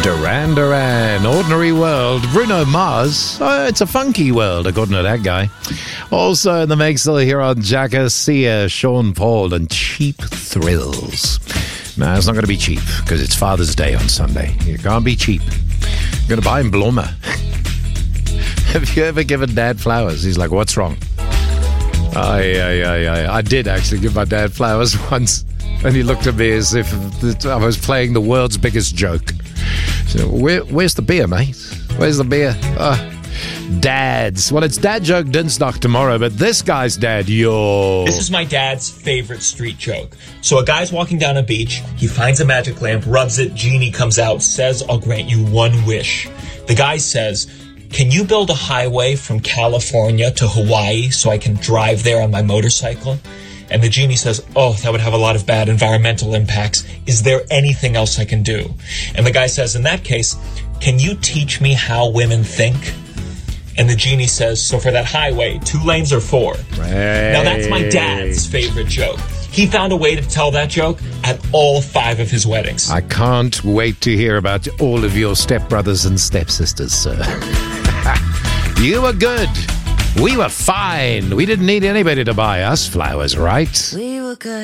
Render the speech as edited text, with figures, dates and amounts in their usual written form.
Duran Duran, Ordinary World. Bruno Mars, it's a funky world, according to that guy. Also in the mix here on Jacka, Sia, Sean Paul, and Cheap Thrills. No, it's not going to be cheap, because it's Father's Day on Sunday. You can't be cheap. You're going to buy him Bloma. Have you ever given Dad flowers? He's like, what's wrong? I did actually give my dad flowers once, and he looked at me as if I was playing the world's biggest joke. So, where's the beer, mate? Where's the beer? Dads. Well, it's Dad Joke Dinsdag tomorrow, but this guy's dad, This is my dad's favorite street joke. So a guy's walking down a beach, he finds a magic lamp, rubs it, genie comes out, says, I'll grant you one wish. The guy says, can you build a highway from California to Hawaii so I can drive there on my motorcycle? And the genie says, oh, that would have a lot of bad environmental impacts. Is there anything else I can do? And the guy says, in that case, can you teach me how women think? And the genie says, so for that highway, 2 lanes or 4? Right. Now that's my dad's favorite joke. He found a way to tell that joke at all 5 of his weddings. I can't wait to hear about all of your stepbrothers and stepsisters, sir. You were good. We were fine. We didn't need anybody to buy us flowers, right? We were good.